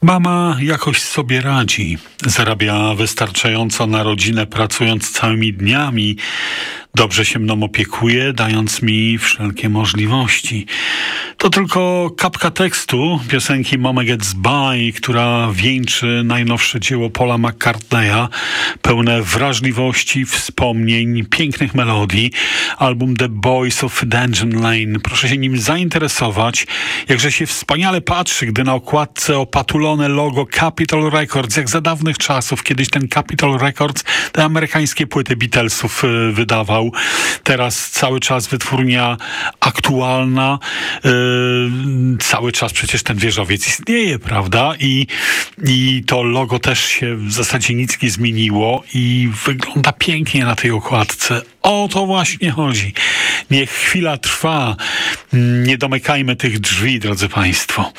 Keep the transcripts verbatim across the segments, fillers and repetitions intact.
Mama jakoś sobie radzi. Zarabia wystarczająco na rodzinę, pracując całymi dniami. Dobrze się mną opiekuje, dając mi wszelkie możliwości. To tylko kapka tekstu piosenki Mama Gets By, która wieńczy najnowsze dzieło Paula McCartneya, pełne wrażliwości, wspomnień, pięknych melodii. Album The Boys of Dungeon Lane. Proszę się nim zainteresować. Jakże się wspaniale patrzy, gdy na okładce opatulone logo Capitol Records, jak za dawnych czasów. Kiedyś ten Capitol Records te amerykańskie płyty Beatlesów y, wydawał. Teraz cały czas wytwórnia aktualna. Yy, cały czas przecież ten wieżowiec istnieje, prawda? I, I to logo też się w zasadzie nic nie zmieniło i wygląda pięknie na tej okładce. O to właśnie chodzi. Niech chwila trwa. Nie domykajmy tych drzwi, drodzy Państwo.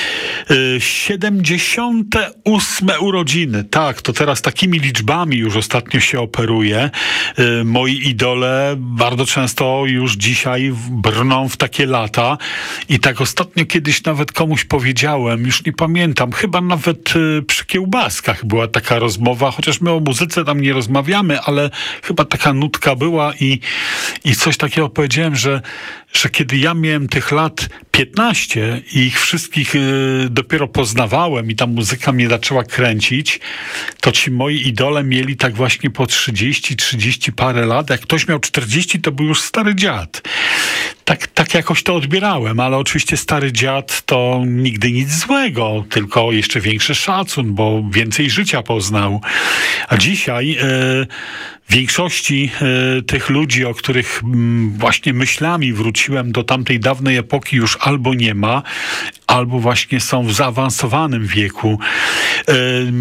siedemdziesiąte ósme urodziny. Tak, to teraz takimi liczbami już ostatnio się operuje. Moi idole bardzo często już dzisiaj brną w takie lata. I tak ostatnio kiedyś nawet komuś powiedziałem, już nie pamiętam, chyba nawet przy kiełbaskach była taka rozmowa, chociaż my o muzyce tam nie rozmawiamy, ale chyba taka nutka była i, i coś takiego powiedziałem, że, że kiedy ja miałem tych lat piętnaście i ich wszystkich y, dopiero poznawałem i ta muzyka mnie zaczęła kręcić, to ci moi idole mieli tak właśnie po trzydzieści, trzydzieści parę lat. Jak ktoś miał czterdzieści, to był już stary dziad. Tak, tak jakoś to odbierałem, ale oczywiście stary dziad to nigdy nic złego, tylko jeszcze większy szacun, bo więcej życia poznał. A dzisiaj e, w większości e, tych ludzi, o których m, właśnie myślami wróciłem do tamtej dawnej epoki, już albo nie ma, albo właśnie są w zaawansowanym wieku. E,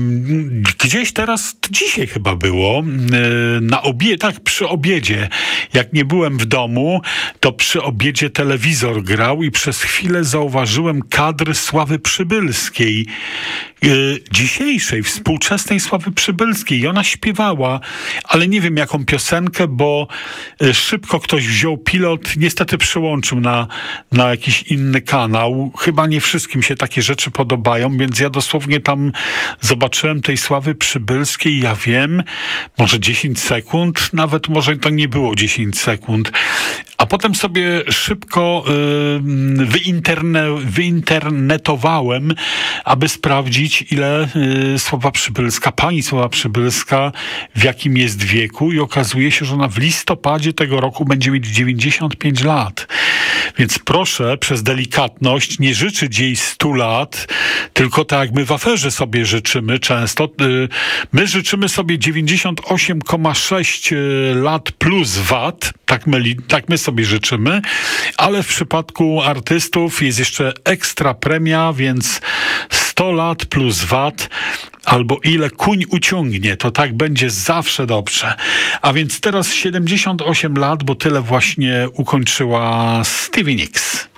gdzieś teraz, dzisiaj chyba było, e, na obie, tak przy obiedzie, jak nie byłem w domu, to przy obiedzie telewizor grał i przez chwilę zauważyłem kadr Sławy Przybylskiej. Yy, dzisiejszej, współczesnej Sławy Przybylskiej. I ona śpiewała, ale nie wiem jaką piosenkę, bo yy, szybko ktoś wziął pilot, niestety przełączył na, na jakiś inny kanał. Chyba nie wszystkim się takie rzeczy podobają, więc ja dosłownie tam zobaczyłem tej Sławy Przybylskiej, ja wiem, może dziesięć sekund, nawet może to nie było dziesięć sekund. A potem sobie szybko yy, wyinterne, wyinternetowałem, aby sprawdzić, ile y, Sława Przybylska, pani Sława Przybylska, w jakim jest wieku, i okazuje się, że ona w listopadzie tego roku będzie mieć dziewięćdziesiąt pięć lat. Więc proszę przez delikatność nie życzyć jej stu lat, tylko tak jak my w aferze sobie życzymy często. Y, my życzymy sobie dziewięćdziesiąt osiem przecinek sześć lat plus V A T, tak my, tak my sobie życzymy, ale w przypadku artystów jest jeszcze ekstra premia, więc sto lat plus V A T, albo ile kuń uciągnie, to tak będzie zawsze dobrze. A więc teraz siedemdziesiąt osiem lat, bo tyle właśnie ukończyła Stevie Nicks.